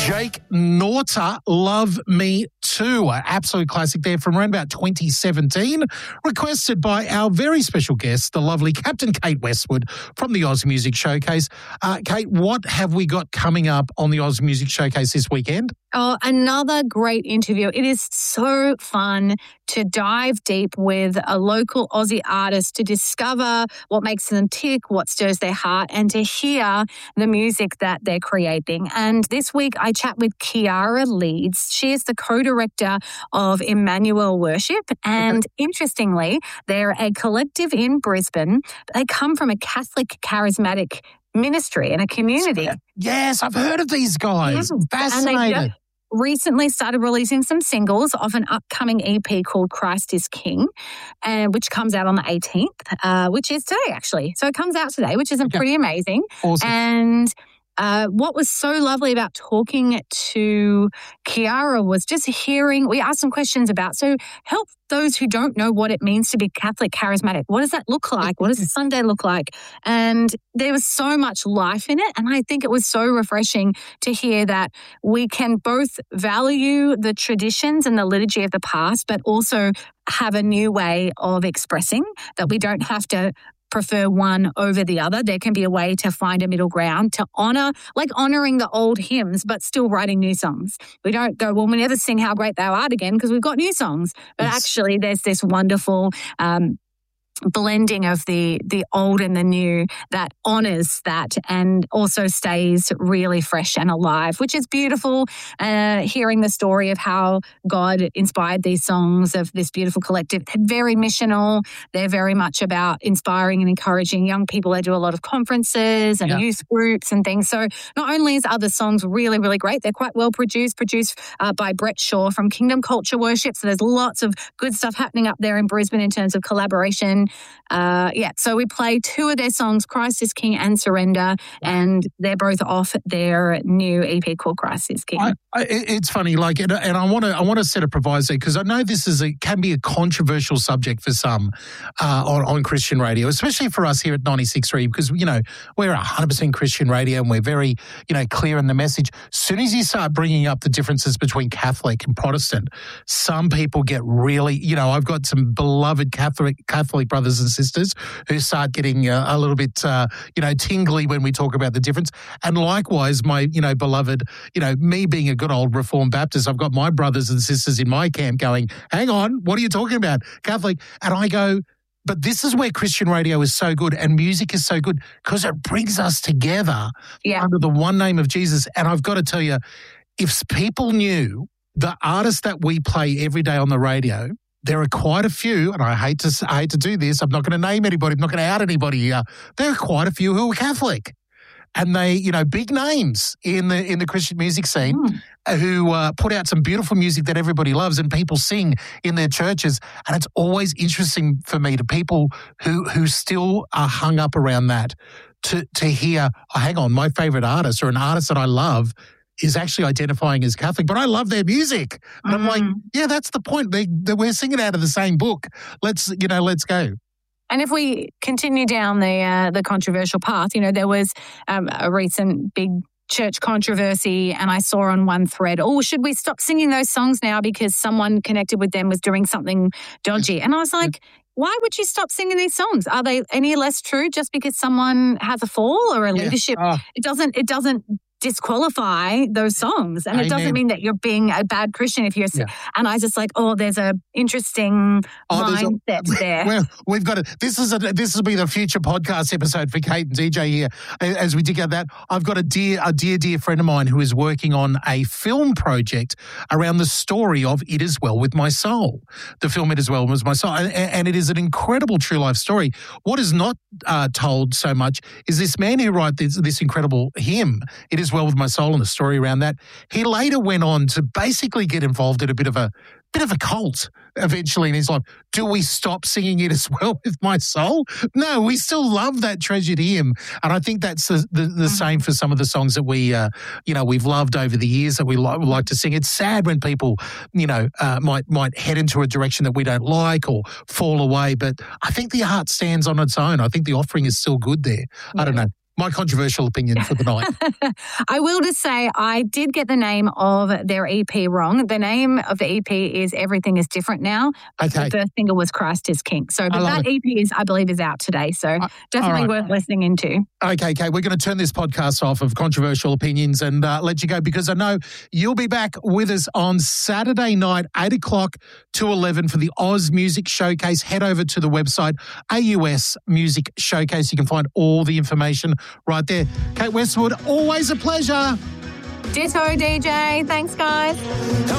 Jake Norta, Love Me Too. An absolute classic there from around about 2017, requested by our very special guest, the lovely Captain Kate Westwood from the Oz Music Showcase. Kate, what have we got coming up on the Oz Music Showcase this weekend? Oh, another great interview. It is so fun to dive deep with a local Aussie artist to discover what makes them tick, what stirs their heart, and to hear the music that they're creating. And this week I chat with Kiara Leeds. She is the co-director of Emmanuel Worship. And interestingly, they're a collective in Brisbane. They come from a Catholic charismatic ministry and a community. Yes, I've heard of these guys. Fascinating. And they recently started releasing some singles of an upcoming EP called Christ is King, which comes out on the 18th, which is today, actually. So it comes out today, which is pretty amazing. Awesome. And what was so lovely about talking to Kiara was just hearing, we asked some questions about, so help those who don't know what it means to be Catholic charismatic. What does that look like? What does Sunday look like? And there was so much life in it. And I think it was so refreshing to hear that we can both value the traditions and the liturgy of the past, but also have a new way of expressing, that we don't have to prefer one over the other. There can be a way to find a middle ground to honor, like honoring the old hymns, but still writing new songs. We don't go, well, we never sing How Great Thou Art again because we've got new songs. But actually there's this wonderful blending of the old and the new that honors that and also stays really fresh and alive, which is beautiful. Hearing the story of how God inspired these songs of this beautiful collective. They're very missional. They're very much about inspiring and encouraging young people. They do a lot of conferences and youth groups and things. So not only is other songs really, really great, they're quite well produced by Brett Shaw from Kingdom Culture Worship. So there's lots of good stuff happening up there in Brisbane in terms of collaboration. So we play two of their songs, Christ is King and Surrender, and they're both off their new EP called Christ is King. It's funny, and I want to set a proviso because I know this can be a controversial subject for some on Christian radio, especially for us here at 96.3 because we're 100% Christian radio and we're very clear in the message. As soon as you start bringing up the differences between Catholic and Protestant, some people get really I've got some beloved Catholic brothers and sisters who start getting a little bit, tingly when we talk about the difference. And likewise, my, beloved, me being a good old Reformed Baptist, I've got my brothers and sisters in my camp going, hang on, what are you talking about? Catholic. And I go, but this is where Christian radio is so good and music is so good because it brings us together under the one name of Jesus. And I've got to tell you, if people knew the artists that we play every day on the radio, there are quite a few, and I hate to do this. I'm not going to name anybody. I'm not going to out anybody here. There are quite a few who are Catholic, and they, big names in the Christian music scene who put out some beautiful music that everybody loves, and people sing in their churches. And it's always interesting for me to people who still are hung up around that to hear. Oh, hang on, my favorite artist or an artist that I love is actually identifying as Catholic, but I love their music. And I'm like, yeah, that's the point. We're singing out of the same book. Let's go. And if we continue down the controversial path, there was a recent big church controversy, and I saw on one thread, should we stop singing those songs now because someone connected with them was doing something dodgy? And I was like, why would you stop singing these songs? Are they any less true just because someone has a fall or a leadership? It doesn't disqualify those songs. And it doesn't mean that you're being a bad Christian if you're... And I just there's a interesting mindset there. Well, we've got this will be the future podcast episode for Kate and DJ here. As we dig out that, I've got a dear friend of mine who is working on a film project around the story of It Is Well With My Soul. The film It Is Well With My Soul. And it is an incredible true life story. What is not told so much is this man who wrote this incredible hymn, It Is Well With My Soul, and the story around that. He later went on to basically get involved in a bit of a cult eventually in his life. Do we stop singing It As Well With My Soul? No, we still love that treasured hymn. And I think that's the same for some of the songs that we've loved over the years that we like to sing. It's sad when people, might head into a direction that we don't like or fall away. But I think the art stands on its own. I think the offering is still good there. I don't know. my controversial opinion for the night. I will just say I did get the name of their EP wrong. The name of the EP is Everything is Different Now. Okay. The first single was Christ is King. So, but that EP is, I believe, is out today. So definitely worth listening into. Okay. We're going to turn this podcast off of controversial opinions and let you go, because I know you'll be back with us on Saturday night, 8 o'clock to 11 for the Oz Music Showcase. Head over to the website, AUS Music Showcase. You can find all the information right there. Kate Westwood, always a pleasure. Ditto, DJ. Thanks, guys.